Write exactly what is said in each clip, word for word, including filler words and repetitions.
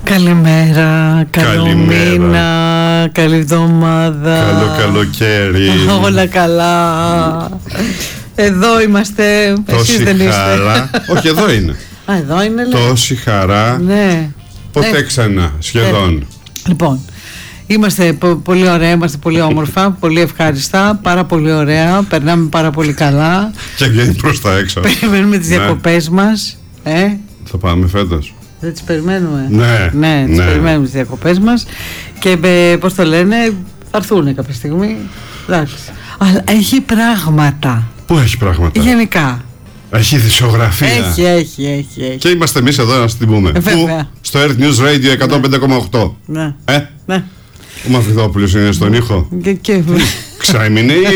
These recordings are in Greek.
Καλημέρα, καλό Καλημέρα. μήνα, καλή εβδομάδα. Καλό καλοκαίρι. Όλα καλά. Εδώ είμαστε. Τόση Εσείς δεν χαρά. είστε. Όχι, εδώ είναι. Α, εδώ είναι, λέει. Τόση χαρά. Ναι. Ποτέ Ναι. ξανά, σχεδόν. Ναι. Λοιπόν, είμαστε πο- πολύ ωραία, είμαστε πολύ όμορφα, πολύ ευχάριστα, πάρα πολύ ωραία, περνάμε πάρα πολύ καλά. Και βγαίνει προς τα έξω. Περιμένουμε τις Ναι. διακοπές μας. Ε, Θα πάμε φέτος. δεν τις περιμένουμε. Ναι, Ναι, τις ναι. περιμένουμε τις διακοπές μας. Και ε, πώς το λένε, θα έρθουν κάποια στιγμή. Εντάξει. Αλλά έχει πράγματα. Πού έχει πράγματα. Γενικά. Έχει δισογραφία. Έχει, έχει, έχει, έχει. Και είμαστε εμείς εδώ να σας την πούμε. Ε, βέβαια. Πού? Στο Earth News Radio εκατόν πέντε κόμμα οκτώ. Ναι. Ε, Ναι. ο Μαυριδόπουλος είναι στον ήχο. Και, και... Ξάιμινε ή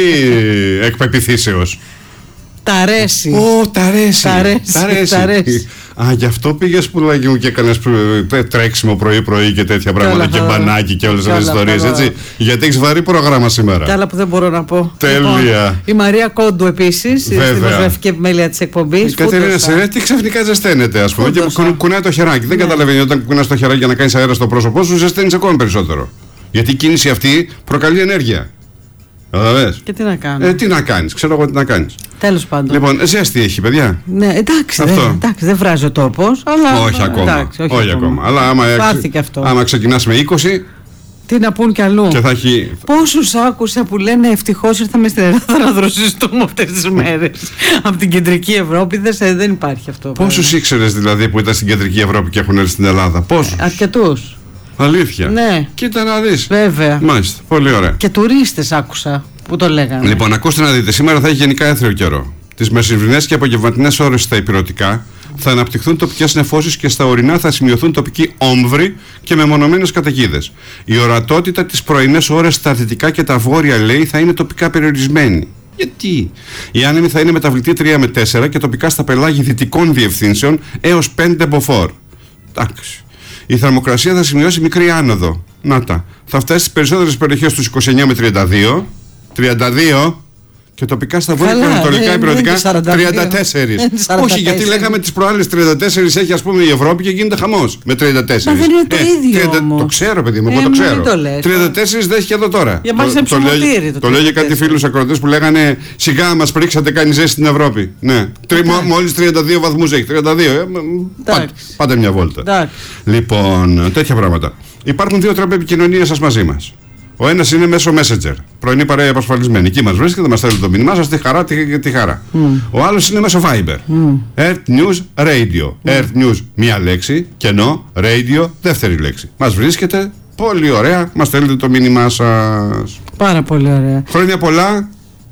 εκ πεποιθήσεως? Τ' αρέσει. Ω, τ' αρέσει. Τ' αρέσει, τ' αρέσει. Α, γι' αυτό πήγες πουλάκι μου και έκανες πρω- τρέξιμο πρωί-πρωί και τέτοια πράγματα και όλα αυτά. μπανάκι και όλες Και αυτές τις όλα ιστορίες, αυτά. έτσι. Γιατί έχεις βαρύ πρόγραμμα Κι σήμερα. άλλα που δεν μπορώ να πω. Τέλεια. Λοιπόν, η Μαρία Κόντου επίσης, Βέβαια. στη δημοσιογραφική επιμέλεια της εκπομπής. Η Κατερίνα Σερέ, τι ξαφνικά ζεσταίνεται, ας πούμε, και Φούντοσα. κου- κουνάει το χεράκι. Δεν Ναι. καταλαβαίνει όταν κουνάς το χεράκι για να κάνεις αέρα στο πρόσωπό σου, ζεσταίνεις ακόμη περισσότερο. Γιατί η κίνηση αυτή προκαλεί ενέργεια. Καταλαβες. Και τι να κάνω. Ε, τι να κάνεις, ξέρω εγώ τι να κάνεις. Τέλος πάντων. Λοιπόν, ζέστη έχει, παιδιά. Ναι, εντάξει, Αυτό. δεν, εντάξει, δεν βράζει ο τόπος, αλλά. Όχι ακόμα. Εντάξει, όχι, όχι ακόμα. Αλλά άμα, Πάθηκε αυτό. άμα ξεκινάς με είκοσι Τι να πούν κι αλλού. και θα έχει. Πόσους άκουσα που λένε ευτυχώς ήρθαμε στην Ελλάδα να δροσιστούμε αυτές τις μέρες από την κεντρική Ευρώπη. Δεν, σε- δεν υπάρχει αυτό. Πόσους ήξερες δηλαδή που ήταν στην κεντρική Ευρώπη και έχουν έρθει στην Ελλάδα? Πόσους? Αρκετούς. Αλήθεια. Ναι. Κοίτα να δεις. Βέβαια. Μάλιστα. Πολύ ωραία. Και τουρίστες άκουσα που το λέγανε. Λοιπόν, ακούστε να δείτε. Σήμερα θα έχει γενικά έθριο καιρό. Τις μεσημβρινές και απογευματινές ώρες στα υπηρετικά θα αναπτυχθούν τοπικές νεφώσεις και στα ορεινά θα σημειωθούν τοπικοί όμβροι και μεμονωμένες καταιγίδες. Η ορατότητα τις πρωινές ώρες στα δυτικά και τα βόρεια, λέει, θα είναι τοπικά περιορισμένη. Γιατί? Η άνεμη θα είναι μεταβλητή τρία με τέσσερα και τοπικά στα πελάγη δυτικών διευθύνσεων έως πέντε μποφόρ. Εντάξει. Η θερμοκρασία θα σημειώσει μικρή άνοδο. Να τα. Θα φτάσει στις περισσότερες περιοχές στους είκοσι εννέα με τριάντα δύο. τριάντα δύο. Και τοπικά στα βόρεια και Καλά, ανατολικά δεν- υπηρετικά δεν είναι σαράντα δύο. τριάντα τέσσερα. Δεν είναι σαράντα Όχι, γιατί τέσσερα. λέγαμε τις προάλλες τριάντα τέσσερα έχει, ας πούμε, η Ευρώπη και γίνεται χαμός με τριάντα τέσσερα. Μα δεν είναι το ίδιο όμως. Το ξέρω, παιδί μου, Ε, εγώ το μην ξέρω. το λες. τριάντα τέσσερα δεν έχει και εδώ τώρα. Για μας Το- είναι το λέει- ψωμοτήρι το Το λέει για κάτι τριάντα τέσσερα. φίλους ακροατές που λέγανε σιγά μας πρίξατε, κάνει ζέστη στην Ευρώπη. Ναι. Τρι- μο- Μόλις τριάντα δύο βαθμούς έχει. τριάντα δύο. ε, μ, Πάτε, Εντάξει. πάτε μια βόλτα. Εντάξει. Λοιπόν, τέτοια πράγματα. Υπάρχουν δύο τρόποι επικοινωνίας σας μαζί μας. Ο ένας είναι μέσω Messenger. Πρωινή παρέα επασφαλισμένη. Εκεί μας βρίσκεται, μας στέλνει το μήνυμά σας, τη χαρά, τη, τη χαρά. Ο άλλος είναι μέσω Viber. Earth News Radio. Earth News μία λέξη, κενό, Radio δεύτερη λέξη. Μας βρίσκεται, πολύ ωραία, μας στέλνετε το μήνυμά σας. Πάρα πολύ ωραία. Χρόνια πολλά.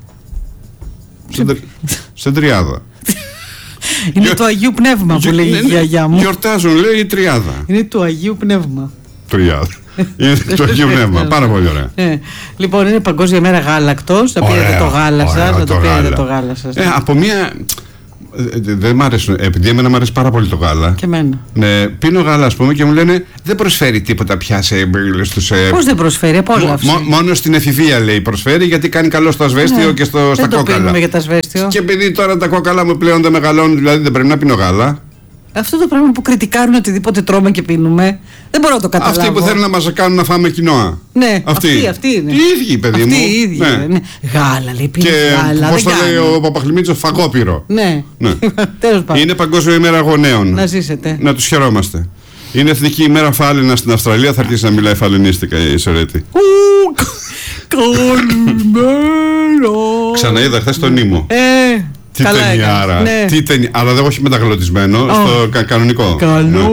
Στην τρι- Στην τριάδα. Είναι Γιο- του Αγίου Πνεύμα που Γιο- λέγει ναι, η ναι, γιαγιά μου. Γιορτάζουν, λέει, η τριάδα. Είναι του Αγίου Πνεύμα. Τριάδα. Είναι το Αγίου Πνεύμα. Πάρα πολύ ωραία. Ε, λοιπόν, είναι Παγκόσμια Μέρα Γάλακτος. Να πήρετε Ωραία, το γάλα ωραία, σας. Να το το πήρετε γάλα. το γάλα σας. Ε, από μία. ε, Δεν μ' αρέσουν. Επειδή εμένα μου αρέσει πάρα πολύ το γάλα. Και εμένα. Ναι, πίνω γάλα, ας πούμε, και μου λένε δεν προσφέρει τίποτα πια σε. Στους, ε, Πώς δεν προσφέρει, απόλαυση. μο- μόνο στην εφηβεία, λέει, προσφέρει γιατί κάνει καλό στο ασβέστιο Ναι. και στο, στα Δεν το κόκαλα. πίνουμε για τα ασβέστιο. Και επειδή τώρα τα κόκαλα μου πλέον δεν μεγαλώνουν, δηλαδή δεν πρέπει να πίνω γάλα. Αυτό το πράγμα που κριτικάρουν οτιδήποτε τρώμε και πίνουμε, δεν μπορώ να το καταλάβω. Αυτοί που θέλουν να μας κάνουν να φάμε κοινόα. Ναι, αυτοί, αυτοί είναι. Οι ίδιοι, παιδί Αυτοί μου. οι ίδιοι. Ναι. Ναι. Γάλα, λέει, πίνεις Και γάλα. πώς δεν το λέει κάνει. ο Παπαχλημίτσος, φαγόπυρο. Ναι, Ναι. τέλος πάντων. Είναι Παγκόσμια ημέρα γονέων. Να ζήσετε. Να τους χαιρόμαστε. Είναι Εθνική ημέρα φάλαινα στην Αυστραλία. Θα αρχίσει να μιλάει φαλαινίστικα η Σερέτη. Ου, κα- Καλημέρα. Ξαναείδα χθες τον Νίμο. Ε, Τι καλά ταινιάρα. έκανες, ναι. Τι ταινι... Αλλά δεν όχι μεταγλωτισμένο, στο κα- κανονικό. Καλό,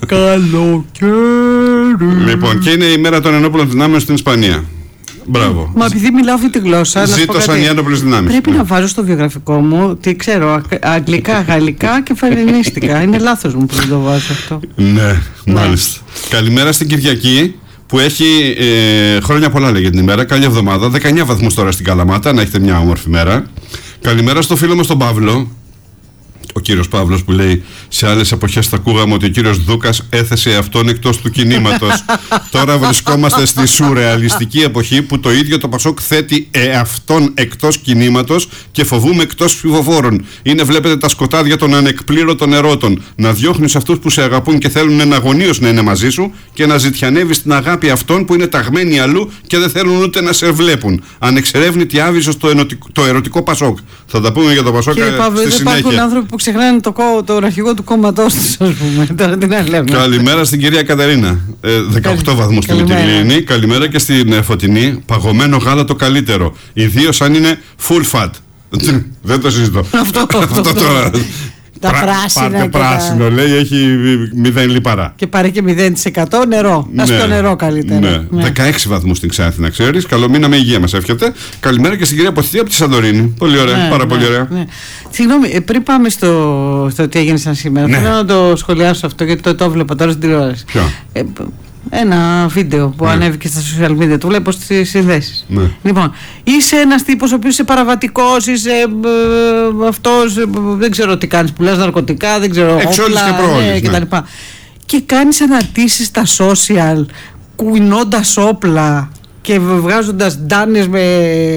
καλοκαίρι. Ναι. Λοιπόν, και είναι η μέρα των ενόπλων δυνάμεων στην Ισπανία. Μπράβο. Μα επειδή μιλάω αυτή τη γλώσσα. να σου πω Ζήτωσαν κάτι. οι ένοπλες δυνάμεις. Πρέπει Ναι. να βάζω στο βιογραφικό μου ότι ξέρω αγ- αγγλικά, γαλλικά και φαρενίστικα. Είναι λάθος μου που δεν το βάζω αυτό. Ναι, μάλιστα. Καλημέρα στην Κυριακή που έχει ε, χρόνια πολλά, λέει, για την ημέρα. Καλή εβδομάδα. δεκαεννέα βαθμούς τώρα στην Καλαμάτα. Να έχετε μια όμορφη μέρα. Καλημέρα στο φίλο μας τον Παύλο. ο κύριος Παύλος που λέει σε άλλες εποχές θα ακούγαμε ότι ο κύριος Δούκας έθεσε αυτόν εκτός του κινήματος. Τώρα βρισκόμαστε στη σουρεαλιστική εποχή που το ίδιο το Πασόκ θέτει εαυτόν εκτός κινήματος και φοβούμε εκτός ψηφοφόρων. Είναι, βλέπετε, τα σκοτάδια των ανεκπλήρωτων ερώτων. Να διώχνεις αυτούς που σε αγαπούν και θέλουν εναγωνίως να είναι μαζί σου και να ζητιανεύεις την αγάπη αυτών που είναι ταγμένοι αλλού και δεν θέλουν ούτε να σε βλέπουν. Ανεξερεύνητη άβυσος το, το ερωτικό Πασόκ. Θα τα πούμε για το Πασόκ στη συνέχεια. Υπάρχουν άνθρωποι που ξεχνάνε το, το αρχηγό του κόμματός τους, ας πούμε. Τώρα τι να λέμε. Καλημέρα στην κυρία Κατερίνα. Ε, δεκαοκτώ βαθμούς στη Μυτιλίνη. Καλημέρα και στην ε, Φωτεινή. Παγωμένο γάλα το καλύτερο. Ιδίως αν είναι full fat. Δεν το συζητώ. Αυτό, αυτό τώρα. Τα Πρά, πράσινα. Πάρτε πράσινο, τα... λέει, έχει μηδέν λιπαρά. Και πάρε και μηδέν τοις εκατό νερό. Ναι, ας το νερό καλύτερα. Ναι. Ναι. δεκαέξι βαθμούς στην Ξάνθη, να ξέρεις. Καλό μήνα με υγεία μας εύχεται. Καλημέρα και στην κυρία Ποθητή από τη Σαντορίνη. Πολύ ωραία, ναι, πάρα ναι, πολύ ωραία. Ναι. Συγγνώμη, πριν πάμε στο, στο τι έγινε σαν σήμερα, ναι. θέλω να το σχολιάσω αυτό γιατί το, το βλέπω τώρα στην τηλεόραση. Ποιο? Ε, ένα βίντεο που ναι. ανέβηκε στα social media, το βλέπω στις συνδέσεις. Ναι. Λοιπόν, είσαι ένας τύπος ο οποίος είσαι παραβατικός, είσαι ε, αυτός, ε, δεν ξέρω τι κάνεις, πουλάς ναρκωτικά, δεν ξέρω, όπλα και, πρόλης, ναι, και τα λοιπά. Και κάνεις αναρτήσεις στα social, κουνώντας όπλα και βγάζοντας ντάνες με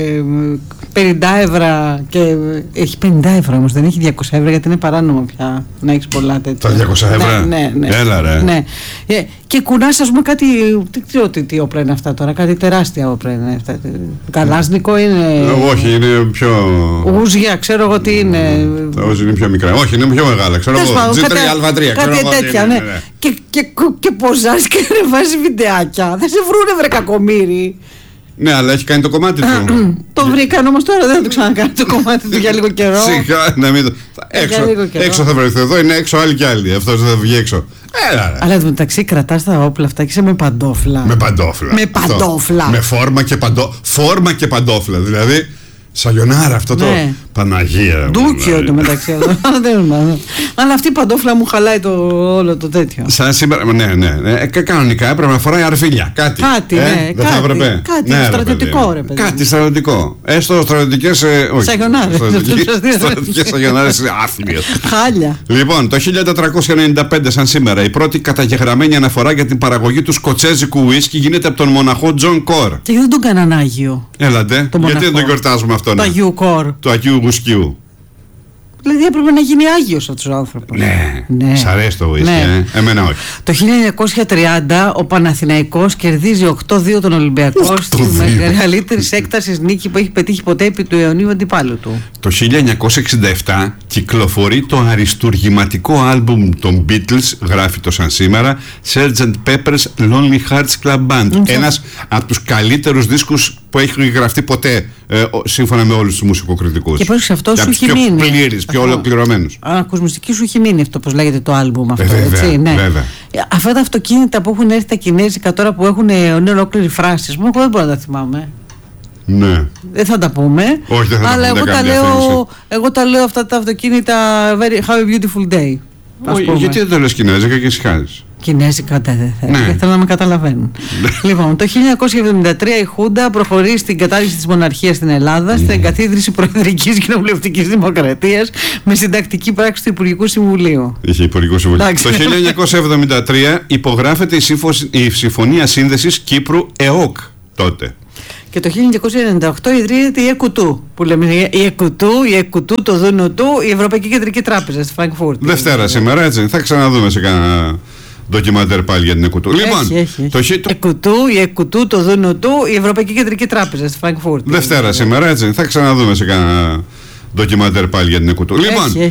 πενήντα ευρώ και έχει πενήντα ευρώ όμως, δεν έχει διακόσια ευρώ γιατί είναι παράνομο πια να έχεις πολλά τέτοια. Τα διακόσια ευρώ? Ναι, ναι, ναι. Έλα ρε. Ναι. Και κουνάς, ας πούμε, κάτι, δεν ξέρω τι, τι όπλα είναι αυτά τώρα, κάτι τεράστια όπλα είναι αυτά. Καλάσνικο είναι? Όχι, είναι πιο... Ούζια, ξέρω εγώ τι είναι. Τα ούζια είναι πιο μικρά. Όχι, είναι πιο μεγάλα, ξέρω εγώ. τζι τρία αλφα τρία. Κάτι τέτοια, ναι. Και, και, και ποζάρεις και βάζει βιντεάκια. Δεν σε βρούνε βρε κακομοίρη. Ναι, αλλά έχει κάνει το κομμάτι του. Το βρήκαν όμως τώρα, δεν θα το ξανακάνει το κομμάτι του για λίγο καιρό. Σιγά, να μην το. Έξω, έξω θα βρεθεί. Εδώ είναι έξω άλλοι κι άλλοι. Αυτό δεν θα βγει έξω. Έλα, αλλά εν τω μεταξύ κρατάς τα όπλα αυτά και είσαι με παντόφλα. Με παντόφλα. Με παντόφλα. Με φόρμα και, παντό... φόρμα και παντόφλα. Δηλαδή. Σαγιονάρα αυτό το. Ναι. Παναγία. Ντούκιο εντωμεταξύ. Αλλά αυτή η παντόφλα μου χαλάει το όλο το τέτοιο. Σαν σήμερα. Ναι, ναι. ναι. Κανονικά έπρεπε να φοράει αρφίλια. Κάτι. Κάτι. Ε? Ναι, δεν θα έπρεπε. Κάτι ναι, στρατιωτικό, ρε παιδί. Κάτι στρατιωτικό. Έστω στρατιωτικές. Ε, Σαγιονάρες. Στρατιωτικές σαγιονάρες είναι άθλιες. Χάλια. Λοιπόν, το χίλια τετρακόσια ενενήντα πέντε, σαν σήμερα, η πρώτη καταγεγραμμένη αναφορά για την παραγωγή του σκοτσέζικου ουίσκι γίνεται από τον μοναχό Τζον Κορ. Και δεν τον κάναν Άγιο. Έλατε. Γιατί δεν τον γιορτάζουμε αυτόν? Το Αγίου Κορ. Του Αγίου Γουσκιού. Δηλαδή έπρεπε να γίνει Άγιος αυτός ο άνθρωπος. Ναι, ναι. Σ' αρέσει το ουίσκι, ναι. ε? Εμένα όχι. Το χίλια εννιακόσια τριάντα ο Παναθηναϊκός κερδίζει οκτώ δύο τον Ολυμπιακό στη μεγαλύτερη έκταση νίκη που έχει πετύχει ποτέ επί του αιωνίου αντιπάλου του. Το χίλια εννιακόσια εξήντα επτά κυκλοφορεί το αριστουργηματικό άλμπουμ των Beatles, γράφει το σαν σήμερα, σέρτζεντ Pepper's Lonely Hearts Club Band. Mm-hmm. Ένας από τους καλύτερους δίσκους που έχει γραφτεί ποτέ, ε, σύμφωνα με όλους τους μουσικοκριτικούς. Και πώς αυτό σου έχει μείνει. Πιο πλήρης, πιο ολοκληρωμένους. Ακουσμιστική σου έχει μείνει αυτό, πώς λέγεται το άλμπουμ αυτό. Ε, βέβαια, έτσι, ναι. βέβαια. Αυτά τα αυτοκίνητα που έχουν έρθει τα κινέζικα τώρα που έχουν είναι ολόκληρη φράση, μου εγώ δεν μπορώ να τα θυμάμαι. Ναι. Δεν θα τα πούμε. Όχι, δεν θα αλλά τα πούμε. Εγώ τα, λέω, εγώ τα λέω αυτά τα αυτοκίνητα very, have a beautiful day. Όχι, γιατί δεν το λες κινέζικα και συχάζεις? Κινέζικα δεν θέλω, ναι. θέλω να με καταλαβαίνουν. Λοιπόν, το χίλια εννιακόσια εβδομήντα τρία η Χούντα προχωρεί στην κατάργηση της μοναρχίας στην Ελλάδα, στην εγκαθίδρυση προεδρικής κοινοβουλευτικής δημοκρατίας με συντακτική πράξη του Υπουργικού Συμβουλίου. Είχε Υπουργικό Συμβουλίο. Το χίλια εννιακόσια εβδομήντα τρία υπογράφεται η, η Συμφωνία Σύνδεσης Κύπρου ΕΟΚ τότε. Και το χίλια εννιακόσια ενενήντα οκτώ ιδρύεται η ΕΚΟΥΤΟΥ, που λέμε η ΕΚΟΥΤΟΥ, η ΕΚΟΥΤΟΥ, το ΔΝΤ, η Ευρωπαϊκή Κεντρική Τράπεζα στη Φραγκφούρτη. Δευτέρα σήμερα, έτσι. Θα ξαναδούμε σε κανένα ντοκιμαντέρ πάλι για την ΕΚΟΥΤΟΥ. Λοιπόν, έχει, έχει. Το... ΕΚΟΥΤΟΥ, η ΕΚΟΥΤΟΥ, το ΔΝΤ, η Ευρωπαϊκή Κεντρική Τράπεζα στη Φραγκφούρτη. Δευτέρα σήμερα, έτσι. Θα ξαναδούμε σε κανένα ντοκιμαντέρ πάλι για την ΕΚΟΥΤΟΥ. Λοιπόν, έχει, έχει.